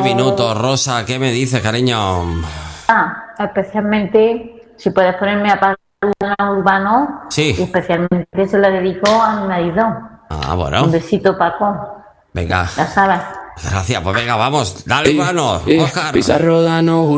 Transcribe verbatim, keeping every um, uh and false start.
minutos, Rosa. ¿Qué me dices, cariño? Ah, especialmente, si puedes ponerme a Paco Urbano. Sí. Y especialmente se lo dedico a mi marido. Ah, bueno. Un besito, Paco. Venga. Ya sabes. Gracias, pues venga, vamos. Dale, Urbano. Eh, Oscar. Pizarro, danos